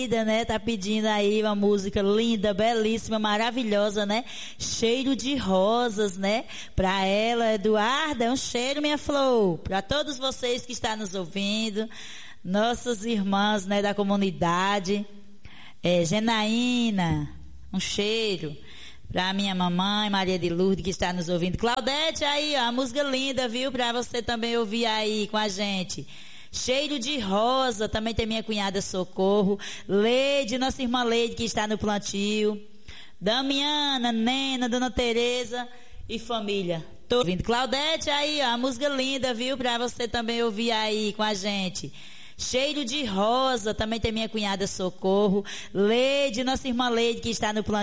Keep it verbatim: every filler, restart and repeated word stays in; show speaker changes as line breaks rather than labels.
Né, tá pedindo aí uma música linda, belíssima, maravilhosa, né? Cheiro de rosas, né? Pra ela, Eduarda, um cheiro, minha flor. Pra todos vocês que estão nos ouvindo, nossas irmãs, né, da comunidade. É, Genaína, um cheiro. Pra minha mamãe, Maria de Lourdes, que está nos ouvindo. Claudete, aí, ó, a música linda, viu? Pra você também ouvir aí com a gente. Cheiro de rosa, também tem minha cunhada Socorro, Leide, nossa irmã Leide que está no plantio, Damiana, Nena, Dona Tereza e família. Tô ouvindo. Claudete, aí ó, a música linda, viu? Pra você também ouvir aí com a gente. Cheiro de rosa, também tem minha cunhada Socorro, Leide, nossa irmã Leide que está no plantio.